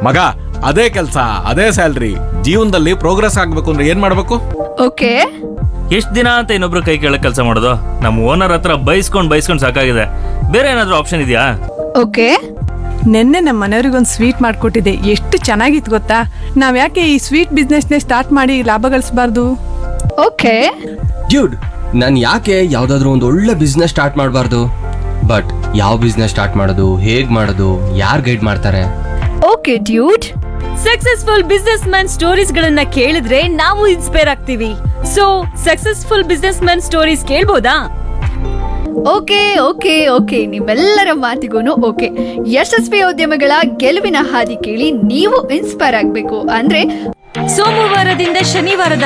ಮಗ, ಅದೇ ಕೆಲಸ, ಅದೇ ಸ್ಯಾಲ್ರಿ, ಜೀವನದಲ್ಲಿ ಪ್ರೋಗ್ರೆಸ್ ಆಗ್ಬೇಕು ಅಂದ್ರೆ ಏನ್ ಮಾಡ್ಬೇಕು? ಓಕೆ. ಎಷ್ಟು ದಿನ ಅಂತ ಇನ್ನೊಬ್ರು ಕೈ ಕೆಳಗೆ ಕೆಲಸ ಮಾಡೋದು? ನಮ್ಮ ಓನರ್ ಹತ್ರ ಬೈಸ್ಕೊಂಡ್ ಸಾಕಾಗಿದೆ. ಬೇರೆ ಏನಾದರೂ ಆಪ್ಷನ್ ಇದೆಯಾ? ಓಕೆ. ನಿನ್ನೆ ನಮ್ಮ ಮನೆಯವ್ರಿಗೊಂದು ಸ್ವೀಟ್ ಮಾಡಿಕೊಟ್ಟಿದ್ದೆ, ಎಷ್ಟು ಚೆನ್ನಾಗಿತ್ತು ಗೊತ್ತಾ. ನಾವು ಯಾಕೆ ಈ ಸ್ವೀಟ್ ಬಿಸ್ನೆಸ್ನೇ ಸ್ಟಾರ್ಟ್ ಮಾಡಿ ಲಾಭ ಗಳಿಸಬಾರ್ದು? ಓಕೆ. ಡ್ಯೂಡ್, ನಾನು ಯಾಕೆ ಯಾವುದಾದ್ರೂ ಒಂದು ಒಳ್ಳೆ ಬಿಸ್ನೆಸ್ ಸ್ಟಾರ್ಟ್ ಮಾಡಬಾರ್ದು? ಬಟ್ ಯಾವ ಬಿಸ್ನೆಸ್ ಸ್ಟಾರ್ಟ್ ಮಾಡೋದು, ಹೇಗೆ ಮಾಡೋದು, ಯಾರು ಗೈಡ್ ಮಾಡ್ತಾರೆ? Okay dude. Successful business man stories ಗಳನ್ನ ಕೇಳಿದ್ರೆ ನಾವು ಇನ್ಸ್ಪೈರ್ ಆಗ್ತೀವಿ. So successful business man stories ಕೇಳ್ಬೋದಾ? Okay okay okay, ನಿಮ್ಮೆಲ್ಲರ ಮಾತಿಗೂ ಓಕೆ. ಯಶಸ್ವಿ ಉದ್ಯಮಗಳ ಗೆಲುವಿನ ಹಾದಿ ಕೇಳಿ ನೀವು ಇನ್ಸ್ಪೈರ್ ಆಗಬೇಕು ಅಂದ್ರೆ ಸೋಮವಾರದಿಂದ ಶನಿವಾರದ